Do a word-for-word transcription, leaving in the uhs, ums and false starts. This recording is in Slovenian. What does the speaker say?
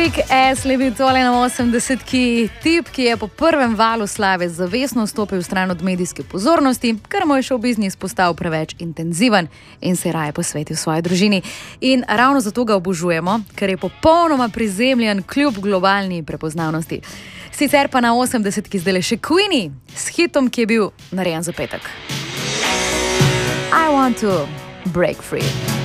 Kick Ass je bil tole na osemdesetki tip, ki je po prvem valu slave zavestno stopil stran od medijske pozornosti, ker mu je šov biznis postal preveč intenziven in se raje posvetil svoji družini. In ravno zato ga obožujemo, ker je popolnoma prizemljen kljub globalni prepoznavnosti. Sicer pa na osemdesetki zdaj še Queenie s hitom, ki je bil narejen za petek. I want to break free.